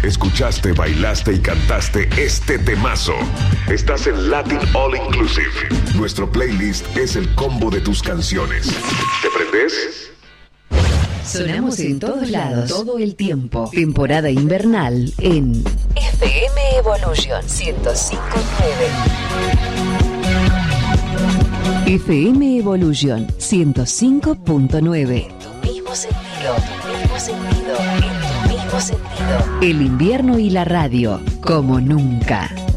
escuchaste, bailaste y cantaste este temazo. Estás en Latin All Inclusive. Nuestro playlist es el combo de tus canciones. ¿Te prendés? Sonamos en todos lados, todo el tiempo. Temporada invernal en FM Evolution 105.9. FM Evolution 105.9. En tu mismo sentido, en tu mismo sentido. El invierno y la radio, como nunca.